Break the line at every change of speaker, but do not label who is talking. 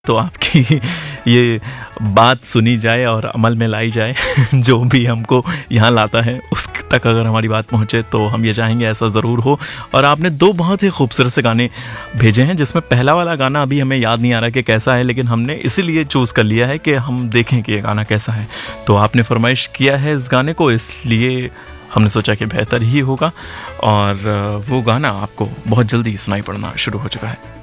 तो आपकी ये बात सुनी जाए और अमल में लाई जाए। जो भी हमको यहाँ लाता है उस तक अगर हमारी बात पहुँचे तो हम ये चाहेंगे ऐसा ज़रूर हो। और आपने दो बहुत ही खूबसूरत से गाने भेजे हैं, जिसमें पहला वाला गाना अभी हमें याद नहीं आ रहा कि कैसा है, लेकिन हमने इसीलिए चूज़ कर लिया है कि हम देखें कि ये गाना कैसा है। तो आपने फरमाइश किया है इस गाने को, इसलिए हमने सोचा कि बेहतर ही होगा। और वो गाना आपको बहुत जल्दी सुनाई पड़ना शुरू हो चुका है।